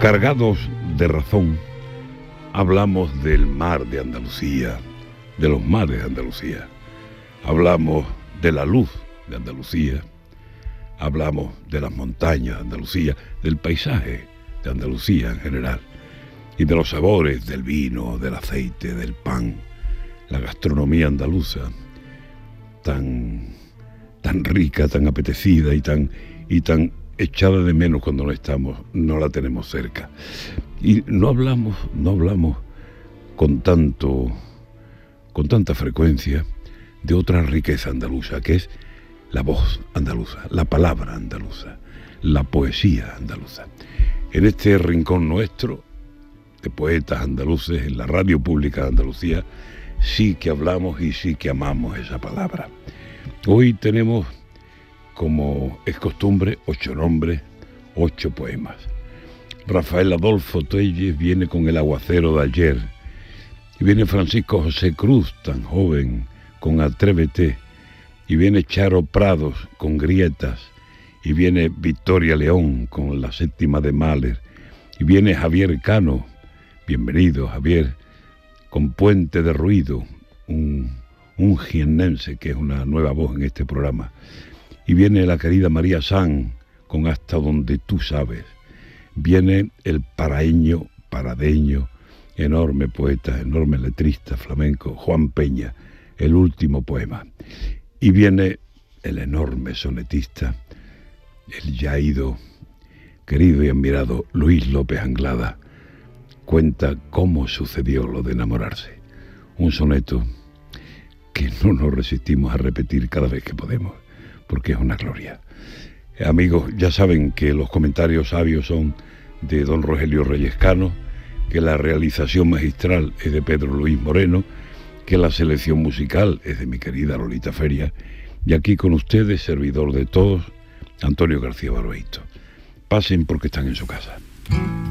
Cargados de razón, hablamos del mar de Andalucía, de los mares de Andalucía. Hablamos de la luz de Andalucía, hablamos de las montañas de Andalucía, del paisaje de Andalucía en general, y de los sabores del vino, del aceite, del pan, la gastronomía andaluza, tan rica, tan apetecida y tan echada de menos cuando no la tenemos cerca. Y no hablamos con tanta frecuencia de otra riqueza andaluza, que es la voz andaluza, la palabra andaluza, la poesía andaluza. En este rincón nuestro de poetas andaluces, en la radio pública de Andalucía, sí que hablamos y sí que amamos esa palabra. Hoy tenemos, como es costumbre, 8 nombres, 8 poemas. Rafael Adolfo Telles viene con El aguacero de ayer, y viene Francisco José Cruz, tan joven, con Atrévete, y viene Charo Prados con Grietas, y viene Victoria León con La séptima de Mahler, y viene Javier Cano, bienvenido Javier, con Puente de Ruido, un jiennense que es una nueva voz en este programa, y viene la querida María Sanz con Hasta donde tú sabes, viene el paradeño, enorme poeta, enorme letrista flamenco, Juan Peña, el último poema, y viene el enorme sonetista, el ya ido, querido y admirado Luis López Anglada. Cuenta cómo sucedió lo de enamorarse, un soneto que no nos resistimos a repetir cada vez que podemos, porque es una gloria. Amigos, ya saben que los comentarios sabios son de don Rogelio Reyes Cano, que la realización magistral es de Pedro Luis Moreno, que la selección musical es de mi querida Lolita Feria, y aquí con ustedes, servidor de todos, Antonio García Barbeito. Pasen porque están en su casa.